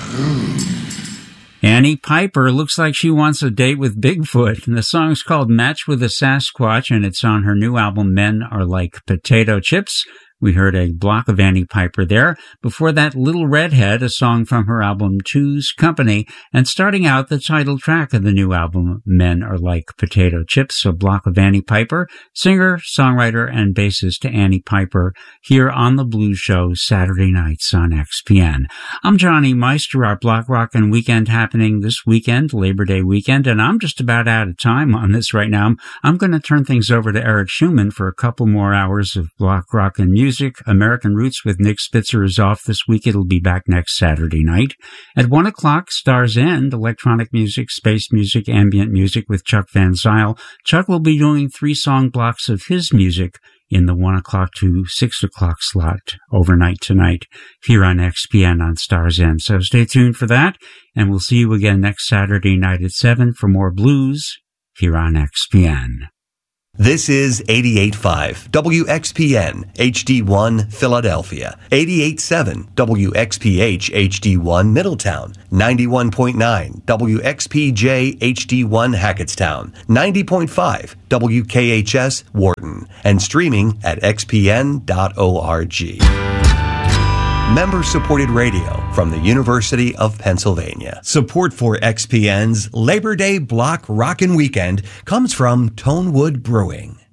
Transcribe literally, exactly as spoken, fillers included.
Annie Piper looks like she wants a date with Bigfoot. And the song's called Match with a Sasquatch, and it's on her new album, Men Are Like Potato Chips. We heard a block of Annie Piper there. Before that, Little Redhead, a song from her album Two's Company. And starting out, the title track of the new album, Men Are Like Potato Chips, a block of Annie Piper, singer, songwriter, and bassist Annie Piper, here on The Blues Show, Saturday nights on X P N. I'm Johnny Meister, our Block Rockin' Weekend happening this weekend, Labor Day weekend, and I'm just about out of time on this right now. I'm, I'm going to turn things over to Eric Schumann for a couple more hours of Block Rockin' music. Music. American Roots with Nick Spitzer is off this week. It'll be back next Saturday night. At one o'clock, Star's End, electronic music, space music, ambient music with Chuck Van Zyl. Chuck will be doing three song blocks of his music in the one o'clock to six o'clock slot overnight tonight here on X P N on Star's End. So stay tuned for that, and we'll see you again next Saturday night at seven for more blues here on X P N. This is eighty-eight point five W X P N H D one Philadelphia, eighty-eight point seven W X P H H D one Middletown, ninety-one point nine W X P J H D one Hackettstown, ninety point five W K H S Wharton, and streaming at x p n dot org. Member-supported radio from the University of Pennsylvania. Support for X P N's Labor Day Block Rockin' Weekend comes from Tonewood Brewing.